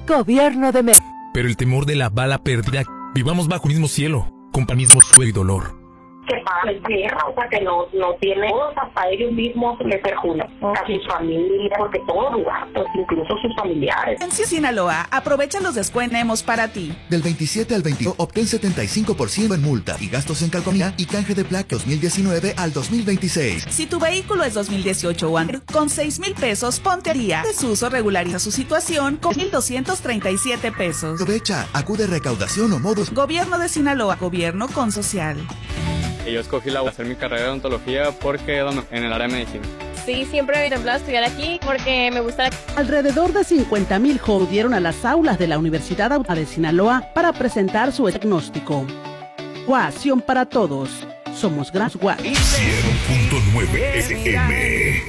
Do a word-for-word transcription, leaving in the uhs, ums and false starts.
Gobierno de México. Pero el temor de la bala perdida, vivamos bajo el mismo cielo, con el mismo suelo y dolor. Que pagan el tierra, o sea que no, no tienen, hasta ellos mismos les perjudican, okay. A sus familias, porque todos los gastos, incluso sus familiares. En Sinaloa, aprovecha los descuentos que tenemos para ti. Del veintisiete al veintidós, obtén setenta y cinco por ciento en multa y gastos en calcomanía y canje de placa dos mil diecinueve al dos mil veintiséis. Si tu vehículo es dos mil dieciocho o antes, con seis mil pesos, ponte al día. Desuso regulariza su situación con mil doscientos treinta y siete pesos. Aprovecha, acude a recaudación o modos. Gobierno de Sinaloa, gobierno con social. Yo escogí la hacer mi carrera de odontología porque en el área de medicina. Sí, siempre he intentado estudiar aquí porque me gusta. Alrededor de cincuenta mil jóvenes acudieron a las aulas de la Universidad Autónoma de Sinaloa para presentar su diagnóstico. Guasión para todos. Somos Gran Guas. cien punto nueve F M